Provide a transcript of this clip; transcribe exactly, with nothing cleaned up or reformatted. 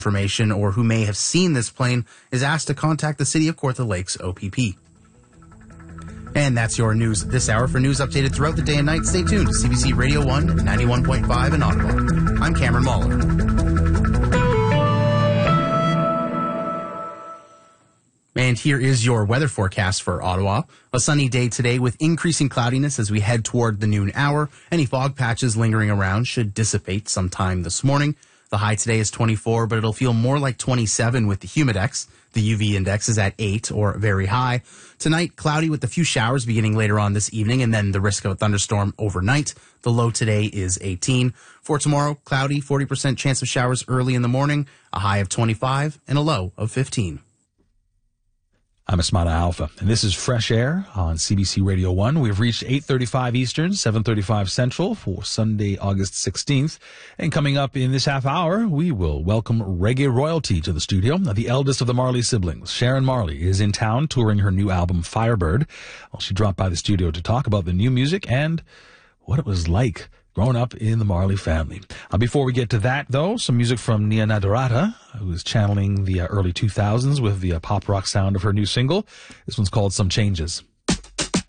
information or who may have seen this plane is asked to contact the City of Kawartha Lakes O P P. And that's your news this hour. For news updated throughout the day and night, stay tuned to C B C Radio one, ninety-one point five in Ottawa. I'm Cameron Mahler. And here is your weather forecast for Ottawa. A sunny day today with increasing cloudiness as we head toward the noon hour. Any fog patches lingering around should dissipate sometime this morning. The high today is twenty-four, but it'll feel more like twenty-seven with the humidex. The U V index is at eight or very high. Tonight, cloudy with a few showers beginning later on this evening and then the risk of a thunderstorm overnight. The low today is eighteen. For tomorrow, cloudy, forty percent chance of showers early in the morning, a high of twenty-five and a low of fifteen. I'm Asmana Alpha, and this is Fresh Air on C B C Radio one. We've reached eight thirty-five Eastern, seven thirty-five Central for Sunday, August sixteenth. And coming up in this half hour, we will welcome reggae royalty to the studio. The eldest of the Marley siblings, Sharon Marley, is in town touring her new album, Firebird. Well, she dropped by the studio to talk about the new music and what it was like growing up in the Marley family. Uh, before we get to that, though, some music from Nia Nadarata, who is channeling the uh, early two thousands with the uh, pop rock sound of her new single. This one's called Some Changes.